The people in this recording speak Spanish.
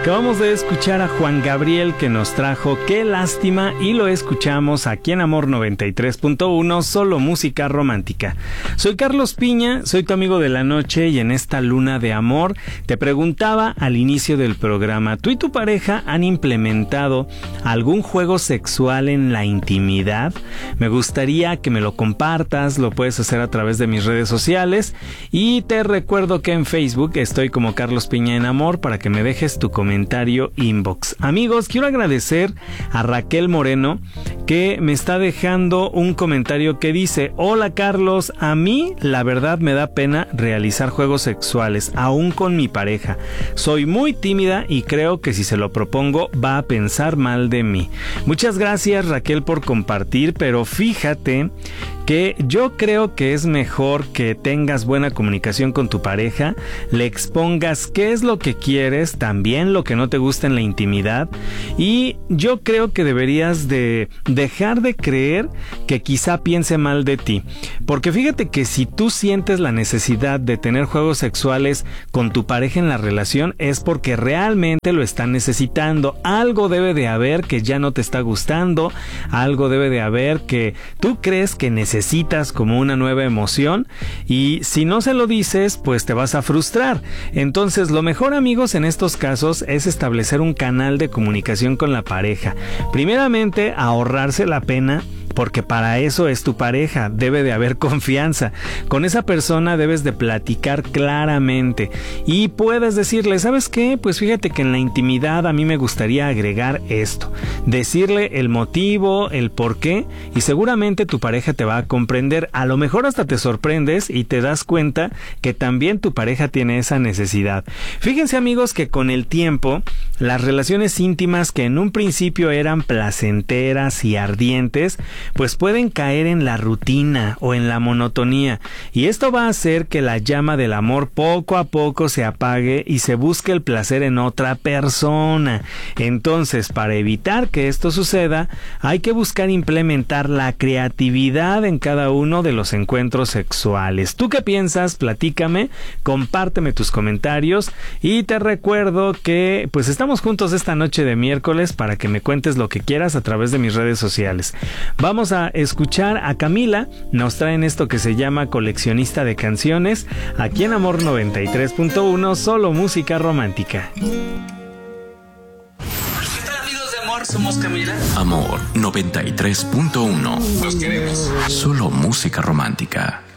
Acabamos de escuchar a Juan Gabriel, que nos trajo Qué lástima, y lo escuchamos aquí en Amor 93.1, solo música romántica. Soy Carlos Piña, soy tu amigo de la noche, y en esta luna de amor te preguntaba al inicio del programa, ¿tú y tu pareja han implementado algún juego sexual en la intimidad? Me gustaría que me lo compartas, lo puedes hacer a través de mis redes sociales, y te recuerdo que en Facebook estoy como Carlos Piña en Amor para que me dejes tu comentario inbox. Amigos, quiero agradecer a Raquel Moreno, que me está dejando un comentario que dice: hola Carlos, a mí la verdad me da pena realizar juegos sexuales, aún con mi pareja. Soy muy tímida y creo que si se lo propongo va a pensar mal de mí. Muchas gracias, Raquel, por compartir, pero fíjate que yo creo que es mejor que tengas buena comunicación con tu pareja, le expongas qué es lo que quieres, también lo que no te gusta en la intimidad, y yo creo que deberías de dejar de creer que quizá piense mal de ti, porque fíjate que si tú sientes la necesidad de tener juegos sexuales con tu pareja en la relación, es porque realmente lo están necesitando. Algo debe de haber que ya no te está gustando, algo debe de haber que tú crees que necesitas como una nueva emoción, y si no se lo dices, pues te vas a frustrar. Entonces, lo mejor, amigos, en estos casos es establecer un canal de comunicación con la pareja. Primeramente, ahorrarse la pena, porque para eso es tu pareja, debe de haber confianza. Con esa persona debes de platicar claramente y puedes decirle, ¿sabes qué? Pues fíjate que en la intimidad a mí me gustaría agregar esto. Decirle el motivo, el por qué, y seguramente tu pareja te va a comprender. A lo mejor hasta te sorprendes y te das cuenta que también tu pareja tiene esa necesidad. Fíjense, amigos, que con el tiempo, las relaciones íntimas que en un principio eran placenteras y ardientes, pues pueden caer en la rutina o en la monotonía, y esto va a hacer que la llama del amor poco a poco se apague y se busque el placer en otra persona. Entonces, para evitar que esto suceda, hay que buscar implementar la creatividad en cada uno de los encuentros sexuales. ¿Tú qué piensas? Platícame, compárteme tus comentarios, y te recuerdo que pues estamos juntos esta noche de miércoles para que me cuentes lo que quieras a través de mis redes sociales. Vamos a escuchar a Camila, nos traen esto que se llama Coleccionista de Canciones, aquí en Amor 93.1, solo música romántica. ¿Qué tal, amigos de Amor? Somos Camila. Amor 93.1. Los queremos. Solo música romántica.